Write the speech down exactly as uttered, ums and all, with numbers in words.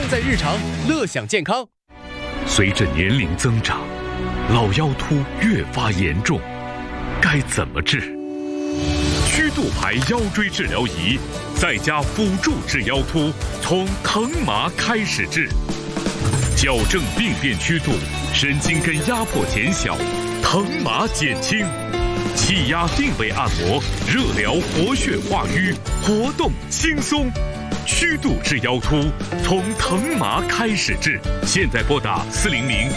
在日常，乐享健康。 随着年龄增长，老腰突越发严重，该怎么治？曲度牌腰椎治疗仪在家辅助治腰突，从疼麻开始治，矫正病变曲度，神经根压迫减小，疼麻减轻，气压定位按摩，热疗活血化瘀，活动轻松。曲度治腰突，从疼麻开始治。现在拨打四零零